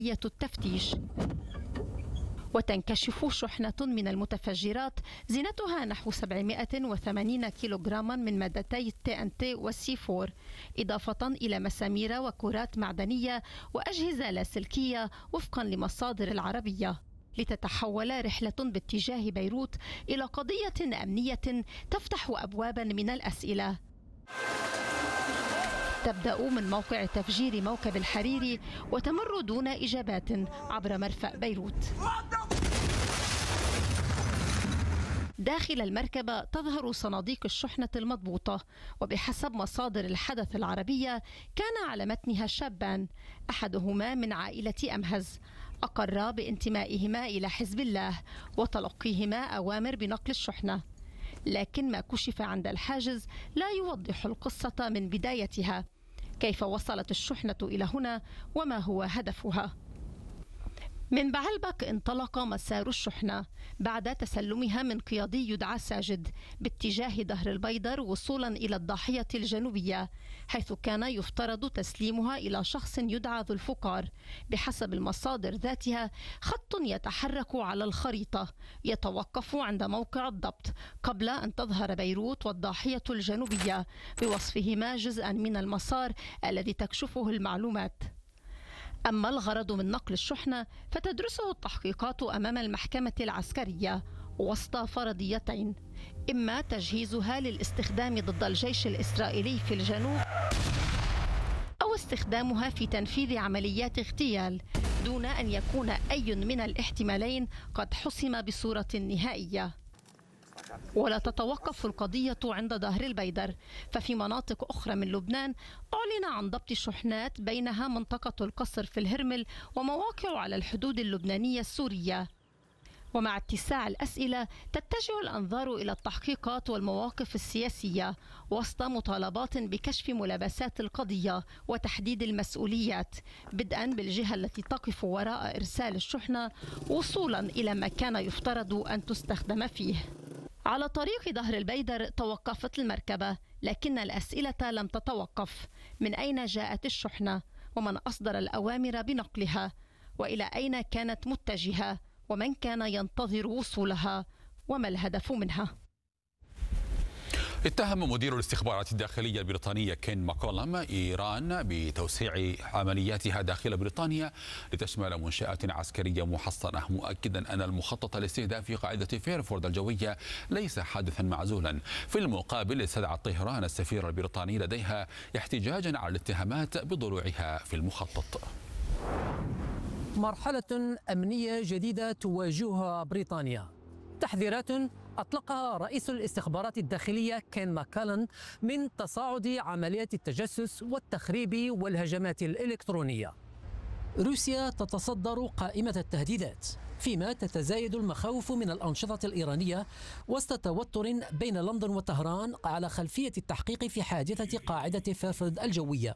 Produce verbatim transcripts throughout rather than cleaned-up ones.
التفتيش. وتنكشف شحنة من المتفجرات زينتها نحو سبعمائة وثمانين كيلوغراما من مادتي التي ان تي والسي فور، إضافة إلى مسامير وكرات معدنية وأجهزة لاسلكية وفقا لمصادر العربية، لتتحول رحلة باتجاه بيروت إلى قضية أمنية تفتح أبوابا من الأسئلة. تبدأ من موقع تفجير موكب الحريري وتمر دون إجابات عبر مرفأ بيروت. داخل المركبة تظهر صناديق الشحنة المضبوطة، وبحسب مصادر الحدث العربية كان على متنها شابان، أحدهما من عائلة أمهز، أقر بانتمائهما إلى حزب الله وتلقيهما أوامر بنقل الشحنة، لكن ما كشف عند الحاجز لا يوضح القصة من بدايتها. كيف وصلت الشحنة إلى هنا وما هو هدفها؟ من بعلبك انطلق مسار الشحنة بعد تسلمها من قيادي يدعى ساجد باتجاه دهر البيدر وصولا إلى الضاحية الجنوبية، حيث كان يفترض تسليمها إلى شخص يدعى ذو الفقار. بحسب المصادر ذاتها خط يتحرك على الخريطة يتوقف عند موقع الضبط قبل أن تظهر بيروت والضاحية الجنوبية بوصفهما جزءا من المسار الذي تكشفه المعلومات. أما الغرض من نقل الشحنة فتدرسه التحقيقات أمام المحكمة العسكرية وسط فرضيتين: إما تجهيزها للاستخدام ضد الجيش الإسرائيلي في الجنوب، أو استخدامها في تنفيذ عمليات اغتيال دون أن يكون أي من الاحتمالين قد حسم بصورة نهائية. ولا تتوقف القضية عند دهر البيدر، ففي مناطق أخرى من لبنان أعلن عن ضبط شحنات بينها منطقة القصر في الهرمل ومواقع على الحدود اللبنانية السورية. ومع اتساع الأسئلة تتجه الأنظار إلى التحقيقات والمواقف السياسية وسط مطالبات بكشف ملابسات القضية وتحديد المسؤوليات، بدءا بالجهة التي تقف وراء إرسال الشحنة وصولا إلى ما كان يفترض أن تستخدم فيه. على طريق دهر البيدر توقفت المركبة، لكن الأسئلة لم تتوقف: من أين جاءت الشحنة؟ ومن أصدر الأوامر بنقلها؟ وإلى أين كانت متجهة؟ ومن كان ينتظر وصولها؟ وما الهدف منها؟ اتهم مدير الاستخبارات الداخلية البريطانية كين ماكولم إيران بتوسيع عملياتها داخل بريطانيا لتشمل منشآت عسكرية محصنة، مؤكدا أن المخطط لاستهداف قاعدة فيرفورد الجوية ليس حادثا معزولا. في المقابل استدعت طهران السفير البريطاني لديها احتجاجا على الاتهامات بضلوعها في المخطط. مرحلة أمنية جديدة تواجهها بريطانيا. تحذيرات أطلقها رئيس الاستخبارات الداخلية كين ماكالن من تصاعد عمليات التجسس والتخريب والهجمات الإلكترونية. روسيا تتصدر قائمة التهديدات، فيما تتزايد المخاوف من الأنشطة الإيرانية وسط توتر بين لندن وطهران على خلفية التحقيق في حادثة قاعدة فيرفورد الجوية.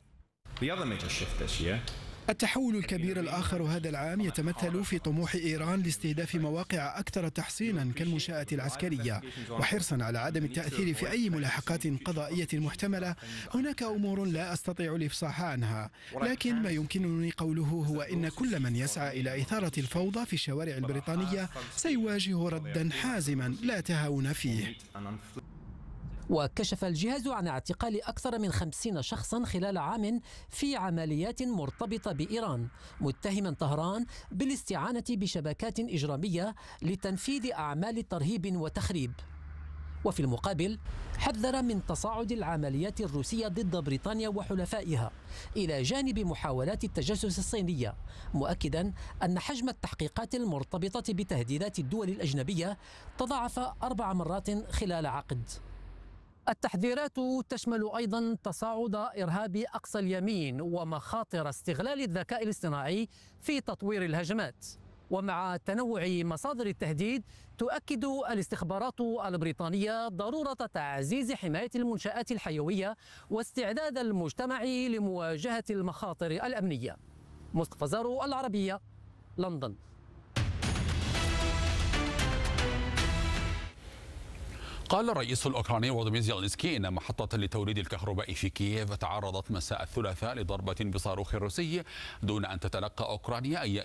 التحول الكبير الآخر هذا العام يتمثل في طموح إيران لاستهداف مواقع أكثر تحصينا كالمنشآت العسكرية وحرصا على عدم التأثير في أي ملاحقات قضائية محتملة. هناك أمور لا أستطيع الإفصاح عنها، لكن ما يمكنني قوله هو إن كل من يسعى إلى إثارة الفوضى في الشوارع البريطانية سيواجه ردا حازما لا تهاون فيه. وكشف الجهاز عن اعتقال أكثر من خمسين شخصا خلال عام في عمليات مرتبطة بإيران، متهما طهران بالاستعانة بشبكات إجرامية لتنفيذ أعمال ترهيب وتخريب. وفي المقابل حذر من تصاعد العمليات الروسية ضد بريطانيا وحلفائها إلى جانب محاولات التجسس الصينية، مؤكدا أن حجم التحقيقات المرتبطة بتهديدات الدول الأجنبية تضاعف أربع مرات خلال عقد. التحذيرات تشمل أيضا تصاعد إرهاب أقصى اليمين ومخاطر استغلال الذكاء الاصطناعي في تطوير الهجمات. ومع تنوع مصادر التهديد تؤكد الاستخبارات البريطانية ضرورة تعزيز حماية المنشآت الحيوية واستعداد المجتمع لمواجهة المخاطر الأمنية. مصطفى زارو، العربية، لندن. قال الرئيس الأوكراني فولوديمير زيلينسكي إن محطة لتوليد الكهرباء في كييف تعرضت مساء الثلاثاء لضربة بصاروخ روسي دون أن تتلقى أوكرانيا أي